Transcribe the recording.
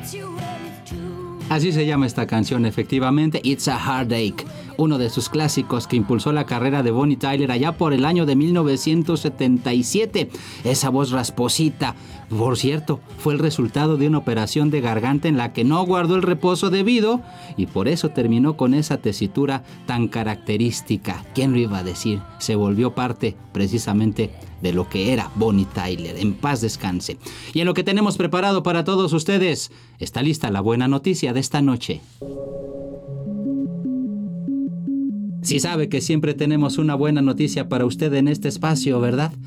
Así se llama esta canción, efectivamente, It's a Heartache, uno de sus clásicos que impulsó la carrera de Bonnie Tyler allá por el año de 1977. Esa voz rasposita, por cierto, fue el resultado de una operación de garganta en la que no guardó el reposo debido y por eso terminó con esa tesitura tan característica. ¿Quién lo iba a decir? Se volvió parte precisamente de lo que era Bonnie Tyler. En paz descanse. Y en lo que tenemos preparado para todos ustedes, está lista la buena noticia de esta noche. Sí sabe que siempre tenemos una buena noticia para usted en este espacio, ¿verdad?